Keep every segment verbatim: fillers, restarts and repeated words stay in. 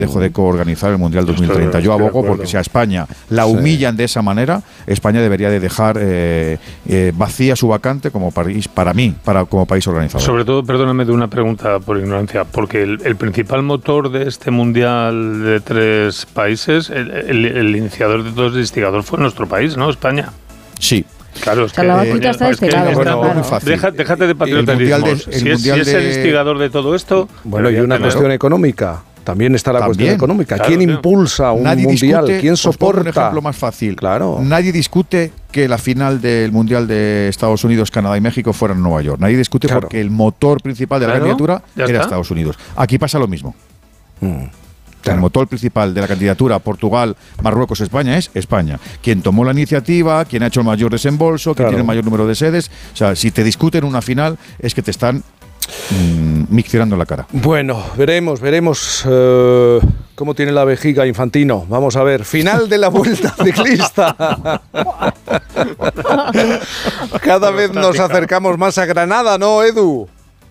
dejó de coorganizar el Mundial dos mil treinta. Yo abogo porque si a España la humillan de esa manera, España debería de dejar eh, eh, vacía su vacante como país, para mí, para como país organizador. Sobre todo, perdóname de una pregunta por ignorancia, porque el, el principal motor de este Mundial de tres países, el, el, el iniciador de todo el instigador fue nuestro país, ¿no? España. Sí. Claro, es que, la vaquita eh, está de este lado. Bueno, claro. muy fácil. Deja, déjate de patriotarismo. El de, el si, es, si es el instigador de todo esto... Bueno, y una cuestión claro. económica. También está la También. cuestión económica. Claro, ¿Quién claro. impulsa un Nadie mundial? Discute, ¿Quién soporta? Un ejemplo más fácil. Claro. Nadie discute que la final del Mundial de Estados Unidos, Canadá y México fuera en Nueva York. Nadie discute claro. porque el motor principal de la claro. candidatura era está. Estados Unidos. Aquí pasa lo mismo. Mm. Claro. El motor principal de la candidatura Portugal, Marruecos, España es España. Quien tomó la iniciativa, quien ha hecho el mayor desembolso, quien claro. tiene el mayor número de sedes. O sea, si te discuten una final es que te están mmm, miccionando la cara. Bueno, veremos, veremos uh, cómo tiene la vejiga Infantino. Vamos a ver. Final de la Vuelta Ciclista. Cada vez nos acercamos más a Granada, ¿no, Edu?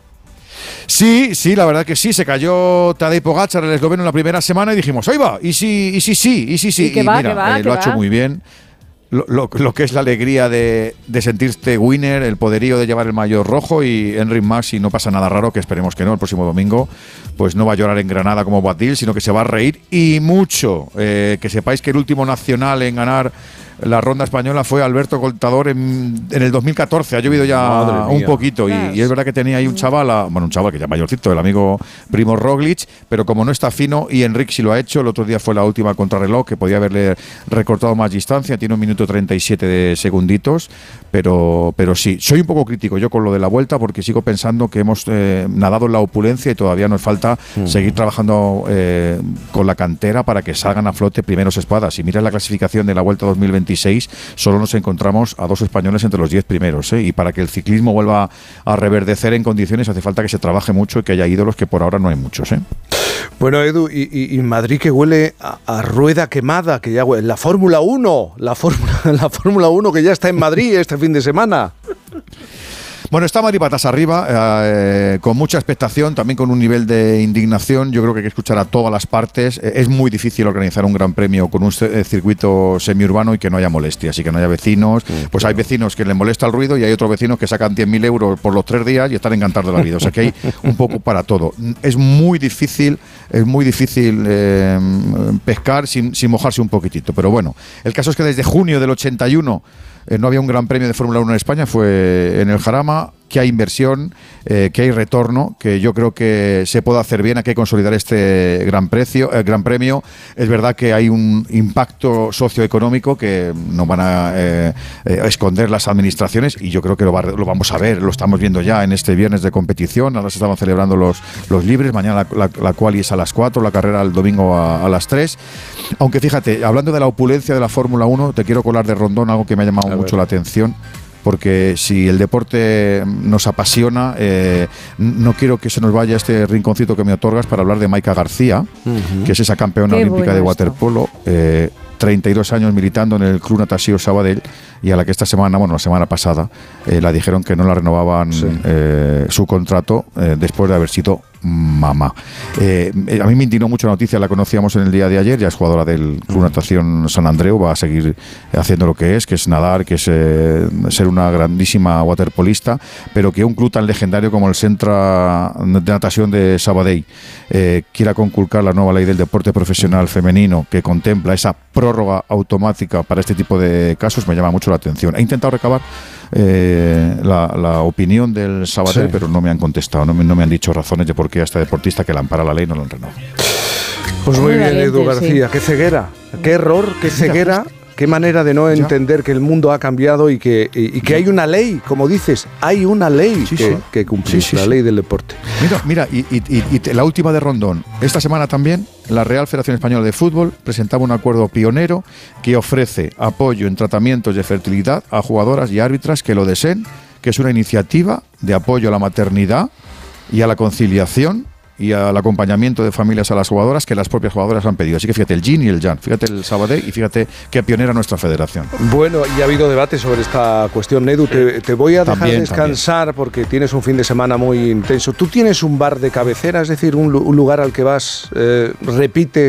Sí, sí, la verdad que sí. Se cayó Tadej Pogačar, el esloveno, en la primera semana y dijimos, ahí va, y sí, y sí, sí, y sí, sí. Y, que y va, mira, que va, eh, que lo ha va. hecho muy bien. Lo, lo, lo que es la alegría de, de sentirte winner, el poderío de llevar el maillot rojo, y Enric Mas, si no pasa nada raro, que esperemos que no, el próximo domingo, pues no va a llorar en Granada como Boadil, sino que se va a reír y mucho. Eh, que sepáis que el último nacional en ganar la ronda española fue Alberto Contador en, en el dos mil catorce. Ha llovido ya un poquito y, y es verdad que tenía ahí un chaval, a, bueno, un chaval que ya mayorcito, el amigo Primo Roglic, pero como no está fino, y Enric sí lo ha hecho. El otro día fue la última contrarreloj, que podía haberle recortado más distancia, tiene un minuto treinta y siete de segunditos, pero, pero sí, soy un poco crítico yo con lo de la Vuelta, porque sigo pensando que hemos eh, nadado en la opulencia y todavía nos falta mm. seguir trabajando eh, con la cantera para que salgan a flote primeros espadas. Si miras la clasificación de la Vuelta dos mil veintiséis, solo nos encontramos a dos españoles entre los diez primeros, ¿eh? Y para que el ciclismo vuelva a reverdecer en condiciones hace falta que se trabaje mucho y que haya ídolos, que por ahora no hay muchos, ¿eh? Bueno, Edu, y, y, y Madrid, que huele a, a rueda quemada, que ya huele, la Fórmula uno, la Fórmula, la Fórmula uno que ya está en Madrid este fin de semana. Bueno, está Madrid patas arriba, eh, con mucha expectación, también con un nivel de indignación. Yo creo que hay que escuchar a todas las partes. Eh, es muy difícil organizar un gran premio con un eh, circuito semiurbano y que no haya molestias y que no haya vecinos. Sí, pues claro. Hay vecinos que les molesta el ruido y hay otros vecinos que sacan diez mil euros por los tres días y están encantados de la vida. O sea que hay un poco para todo. Es muy difícil, es muy difícil eh, pescar sin, sin mojarse un poquitito. Pero bueno, el caso es que desde junio del ochenta y uno Eh, no había un gran premio de Fórmula uno en España, fue en el Jarama, que hay inversión, eh, que hay retorno, que yo creo que se puede hacer bien, hay que consolidar este gran, precio, eh, gran premio. Es verdad que hay un impacto socioeconómico que no van a eh, eh, esconder las administraciones, y yo creo que lo, va, lo vamos a ver, lo estamos viendo ya en este viernes de competición. Ahora se estaban celebrando los, los libres, mañana la, la, la quali es a las cuatro, la carrera el domingo a, a las tres. Aunque fíjate, hablando de la opulencia de la Fórmula uno, te quiero colar de Rondón algo que me ha llamado mucho la atención, porque si el deporte nos apasiona, eh, no quiero que se nos vaya este rinconcito que me otorgas para hablar de Maika García, uh-huh. que es esa campeona Qué olímpica bueno de waterpolo, eh, treinta y dos años militando en el Club Natació Sabadell, y a la que esta semana, bueno, la semana pasada, eh, la dijeron que no la renovaban sí. eh, su contrato eh, después de haber sido mamá. Eh, a mí me indignó mucho la noticia, la conocíamos en el día de ayer, ya es jugadora del Club Natación San Andreu, va a seguir haciendo lo que es, que es nadar, que es eh, ser una grandísima waterpolista, pero que un club tan legendario como el Centre de Natación de Sabadell eh, quiera conculcar la nueva ley del deporte profesional femenino, que contempla esa prórroga automática para este tipo de casos, me llama mucho la atención. He intentado recabar eh, la, la opinión del Sabadell, sí. pero no me han contestado, no me, no me han dicho razones de por qué a este deportista que le ampara la ley no lo han renovado. Pues muy, muy bien, valiente, Edu García, sí. Qué ceguera, qué error, qué ceguera, qué manera de no entender ya. que el mundo ha cambiado y que, y, y que hay una ley, como dices, hay una ley sí, que, sí. que cumplir, sí, sí, la sí. ley del deporte. Mira, mira y, y, y, y la última de Rondón. Esta semana también la Real Federación Española de Fútbol presentaba un acuerdo pionero que ofrece apoyo en tratamientos de fertilidad a jugadoras y árbitras que lo deseen, que es una iniciativa de apoyo a la maternidad y a la conciliación y al acompañamiento de familias a las jugadoras que las propias jugadoras han pedido. Así que fíjate el yin y el yang, fíjate el Sabadell y fíjate qué pionera nuestra federación. Bueno, y ha habido debate sobre esta cuestión, Edu. Te, te voy a dejar también, descansar también. porque tienes un fin de semana muy intenso. ¿Tú tienes un bar de cabecera, es decir, un, un lugar al que vas, eh, repites